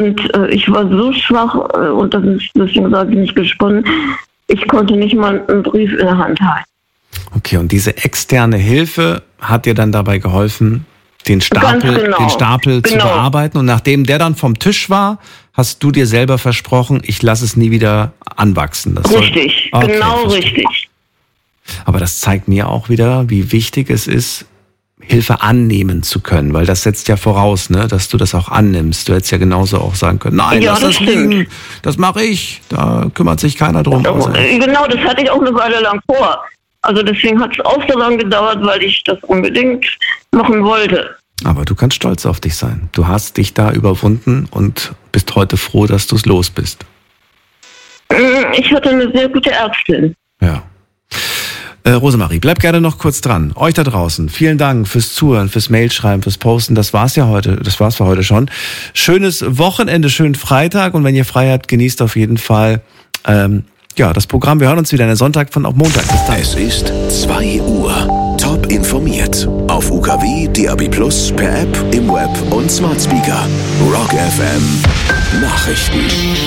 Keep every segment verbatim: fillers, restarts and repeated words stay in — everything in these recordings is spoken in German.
Und äh, ich war so schwach, äh, und das ist, deswegen sage ich nicht gesponnen, ich konnte nicht mal einen Brief in der Hand halten. Okay, und diese externe Hilfe hat dir dann dabei geholfen, den Stapel, genau. den Stapel genau. zu bearbeiten. Und nachdem der dann vom Tisch war, hast du dir selber versprochen, ich lasse es nie wieder anwachsen. Das richtig, soll... okay, genau verstehe. richtig. Aber das zeigt mir auch wieder, wie wichtig es ist, Hilfe annehmen zu können, weil das setzt ja voraus, ne, dass du das auch annimmst. Du hättest ja genauso auch sagen können, nein, ja, lass das, das liegen, das mache ich, da kümmert sich keiner drum. Ja, genau, das hatte ich auch eine Weile lang vor. Also deswegen hat es auch so lange gedauert, weil ich das unbedingt machen wollte. Aber du kannst stolz auf dich sein. Du hast dich da überwunden und bist heute froh, dass du es los bist. Ich hatte eine sehr gute Ärztin. Ja. Äh, Rosemarie, bleib gerne noch kurz dran. Euch da draußen, vielen Dank fürs Zuhören, fürs Mailschreiben, fürs Posten. Das war's ja heute, das war's für heute schon. Schönes Wochenende, schönen Freitag, und wenn ihr frei habt, genießt auf jeden Fall ähm, ja, das Programm. Wir hören uns wieder an der Sonntag von auf Montag. Bis dann. Es ist zwei Uhr. Top informiert. Auf U K W, D A B Plus, per App, im Web und Smart Speaker. Rock F M. Nachrichten.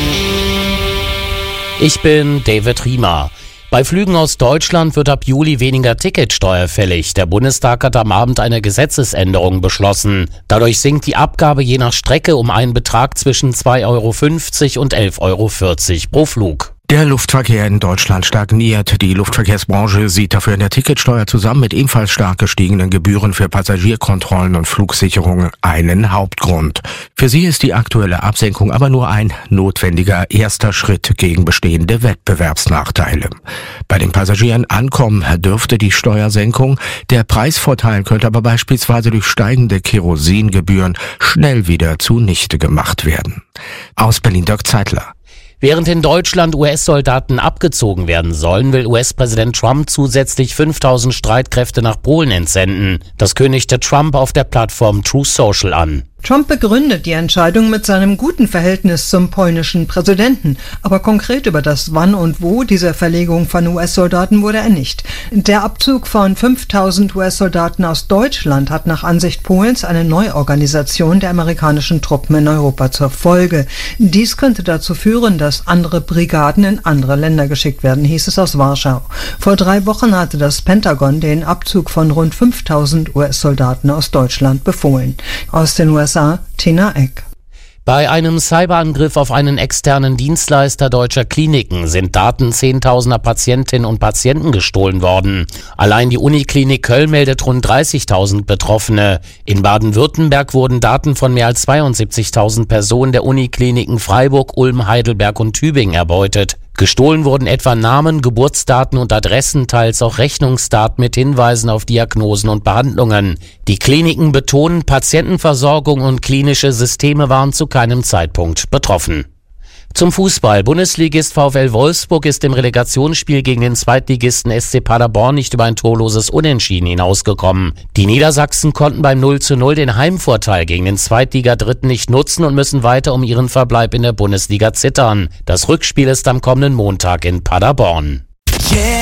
Ich bin David Riemer. Bei Flügen aus Deutschland wird ab Juli weniger Ticketsteuer fällig. Der Bundestag hat am Abend eine Gesetzesänderung beschlossen. Dadurch sinkt die Abgabe je nach Strecke um einen Betrag zwischen zwei Euro fünfzig und elf Euro vierzig pro Flug. Der Luftverkehr in Deutschland stagniert. Die Luftverkehrsbranche sieht dafür in der Ticketsteuer zusammen mit ebenfalls stark gestiegenen Gebühren für Passagierkontrollen und Flugsicherungen einen Hauptgrund. Für sie ist die aktuelle Absenkung aber nur ein notwendiger erster Schritt gegen bestehende Wettbewerbsnachteile. Bei den Passagieren ankommen dürfte die Steuersenkung. Der Preisvorteil könnte aber beispielsweise durch steigende Kerosingebühren schnell wieder zunichte gemacht werden. Aus Berlin Dirk Zeitler. Während in Deutschland U S-Soldaten abgezogen werden sollen, will U S-Präsident Trump zusätzlich fünftausend Streitkräfte nach Polen entsenden. Das kündigte Trump auf der Plattform Truth Social an. Trump begründet die Entscheidung mit seinem guten Verhältnis zum polnischen Präsidenten. Aber konkret über das Wann und Wo dieser Verlegung von U S-Soldaten wurde er nicht. Der Abzug von fünftausend U S-Soldaten aus Deutschland hat nach Ansicht Polens eine Neuorganisation der amerikanischen Truppen in Europa zur Folge. Dies könnte dazu führen, dass andere Brigaden in andere Länder geschickt werden, hieß es aus Warschau. Vor drei Wochen hatte das Pentagon den Abzug von rund fünftausend U S-Soldaten aus Deutschland befohlen. Aus den U S A Tina Eck. Bei einem Cyberangriff auf einen externen Dienstleister deutscher Kliniken sind Daten zehntausender Patientinnen und Patienten gestohlen worden. Allein die Uniklinik Köln meldet rund dreißigtausend Betroffene. In Baden-Württemberg wurden Daten von mehr als zweiundsiebzigtausend Personen der Unikliniken Freiburg, Ulm, Heidelberg und Tübingen erbeutet. Gestohlen wurden etwa Namen, Geburtsdaten und Adressen, teils auch Rechnungsdaten mit Hinweisen auf Diagnosen und Behandlungen. Die Kliniken betonen, Patientenversorgung und klinische Systeme waren zu keinem Zeitpunkt betroffen. Zum Fußball. Bundesligist VfL Wolfsburg ist im Relegationsspiel gegen den Zweitligisten S C Paderborn nicht über ein torloses Unentschieden hinausgekommen. Die Niedersachsen konnten beim null zu null den Heimvorteil gegen den Zweitligadritten nicht nutzen und müssen weiter um ihren Verbleib in der Bundesliga zittern. Das Rückspiel ist am kommenden Montag in Paderborn. Yeah.